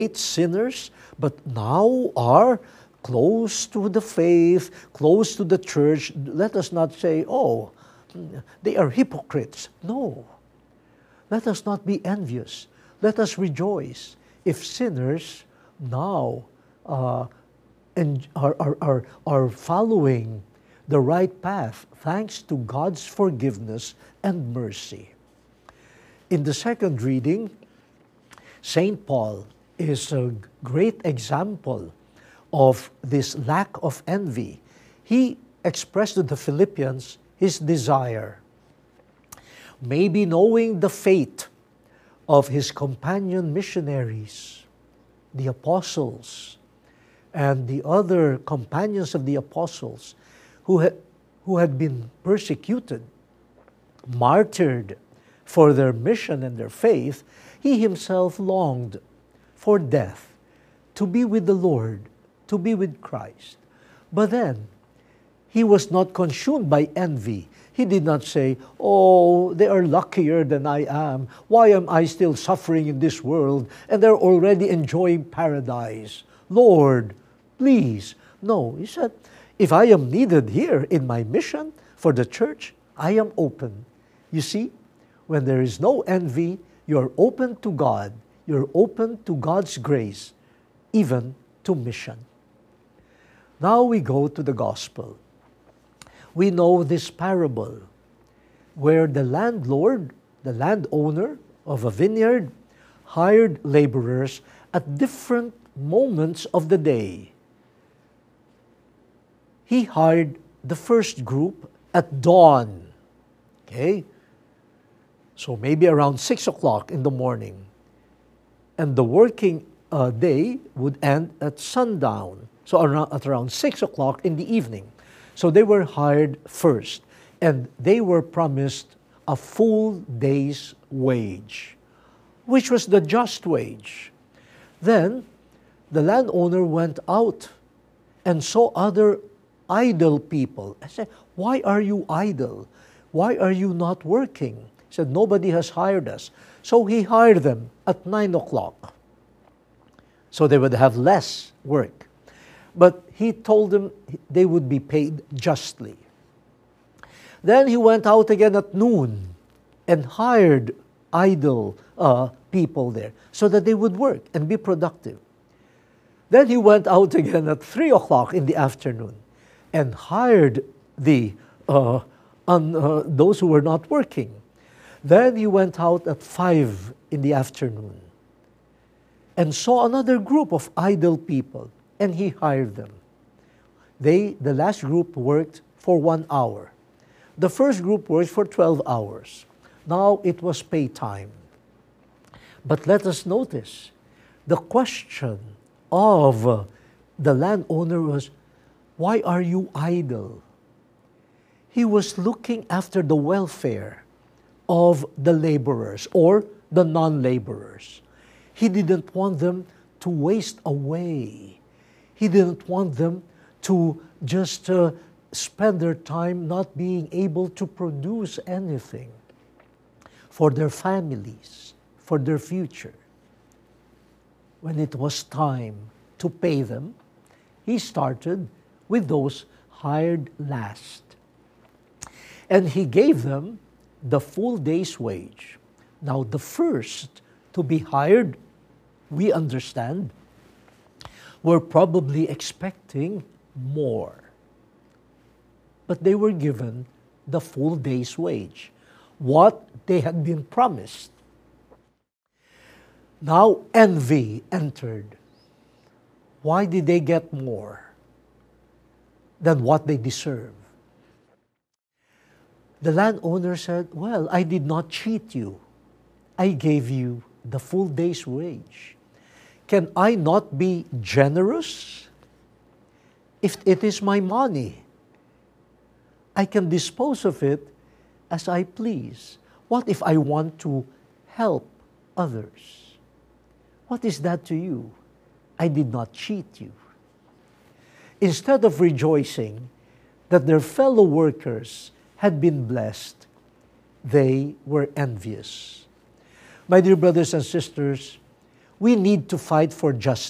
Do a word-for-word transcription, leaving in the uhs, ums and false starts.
great sinners, but now are close to the faith, close to the church. Let us not say, oh, they are hypocrites. No. Let us not be envious. Let us rejoice if sinners now uh, and are, are, are, are following the right path thanks to God's forgiveness and mercy. In the second reading, Saint Paul is a great example of this lack of envy. He expressed to the Philippians his desire, maybe knowing the fate of his companion missionaries, the apostles, and the other companions of the apostles who had, who had been persecuted, martyred for their mission and their faith. He himself longed for death, to be with the Lord, to be with Christ. But then, he was not consumed by envy. He did not say, oh, they are luckier than I am. Why am I still suffering in this world? And they're already enjoying paradise. Lord, please. No, he said, if I am needed here in my mission for the church, I am open. You see, when there is no envy, you're open to God. You're open to God's grace, even to mission. Now we go to the gospel. We know this parable where the landlord, the landowner of a vineyard, hired laborers at different moments of the day. He hired the first group at dawn. Okay? So maybe around six o'clock in the morning. And the working uh, day would end at sundown. So around, at around six o'clock in the evening. So they were hired first, and they were promised a full day's wage, which was the just wage. Then the landowner went out and saw other idle people. I said, why are you idle? Why are you not working? He said, nobody has hired us. So he hired them at nine o'clock. So they would have less work. But he told them they would be paid justly. Then he went out again at noon and hired idle uh, people there so that they would work and be productive. Then he went out again at three o'clock in the afternoon and hired the uh, un, uh, those who were not working. Then he went out at five in the afternoon and saw another group of idle people, and he hired them. They, the last group, worked for one hour. The first group worked for twelve hours. Now it was pay time. But let us notice, the question of uh, the landowner was, why are you idle? He was looking after the welfare of the laborers or the non-laborers. He didn't want them to waste away. He didn't want them to just uh, spend their time not being able to produce anything for their families, for their future. When it was time to pay them, he started with those hired last. And he gave them the full day's wage. Now, the first to be hired, we understand, were probably expecting more. But they were given the full day's wage, what they had been promised. Now envy entered. Why did they get more than what they deserve? The landowner said, well, I did not cheat you. I gave you the full day's wage. Can I not be generous? If it is my money, I can dispose of it as I please. What if I want to help others? What is that to you? I did not cheat you. Instead of rejoicing that their fellow workers had been blessed, they were envious. My dear brothers and sisters, we need to fight for justice.